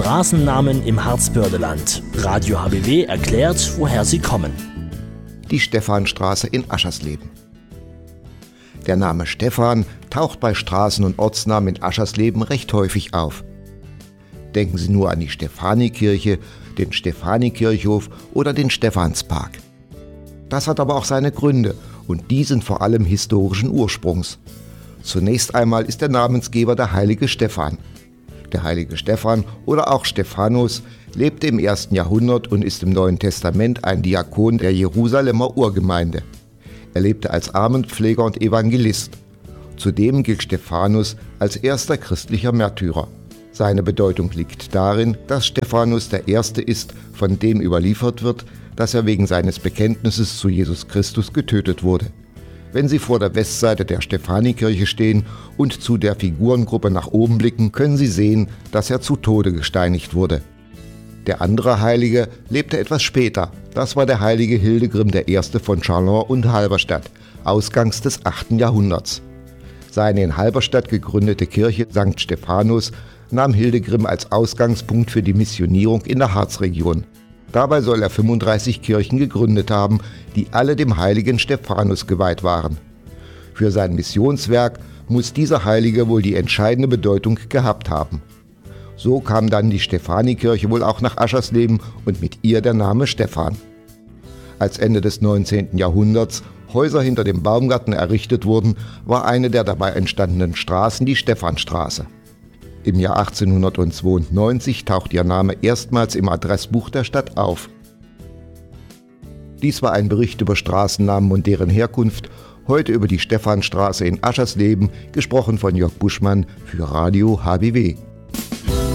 Straßennamen im Harzbördeland. Radio HBW erklärt, woher sie kommen. Die Stephanstraße in Aschersleben. Der Name Stephan taucht bei Straßen- und Ortsnamen in Aschersleben recht häufig auf. Denken Sie nur an die Stephanikirche, den Stephanikirchhof oder den Stephanspark. Das hat aber auch seine Gründe und die sind vor allem historischen Ursprungs. Zunächst einmal ist der Namensgeber der heilige Stephan. Der heilige Stephan oder auch Stephanus lebte im 1. Jahrhundert und ist im Neuen Testament ein Diakon der Jerusalemer Urgemeinde. Er lebte als Armenpfleger und Evangelist. Zudem gilt Stephanus als erster christlicher Märtyrer. Seine Bedeutung liegt darin, dass Stephanus der Erste ist, von dem überliefert wird, dass er wegen seines Bekenntnisses zu Jesus Christus getötet wurde. Wenn Sie vor der Westseite der Stephanikirche stehen und zu der Figurengruppe nach oben blicken, können Sie sehen, dass er zu Tode gesteinigt wurde. Der andere Heilige lebte etwas später. Das war der heilige Hildegrim I. von Châlons und Halberstadt, ausgangs des 8. Jahrhunderts. Seine in Halberstadt gegründete Kirche St. Stephanus nahm Hildegrim als Ausgangspunkt für die Missionierung in der Harzregion. Dabei soll er 35 Kirchen gegründet haben, die alle dem heiligen Stephanus geweiht waren. Für sein Missionswerk muss dieser Heilige wohl die entscheidende Bedeutung gehabt haben. So kam dann die Stephanikirche wohl auch nach Aschersleben und mit ihr der Name Stephan. Als Ende des 19. Jahrhunderts Häuser hinter dem Baumgarten errichtet wurden, war eine der dabei entstandenen Straßen die Stephanstraße. Im Jahr 1892 taucht ihr Name erstmals im Adressbuch der Stadt auf. Dies war ein Bericht über Straßennamen und deren Herkunft, heute über die Stephanstraße in Aschersleben, gesprochen von Jörg Buschmann für Radio HBW.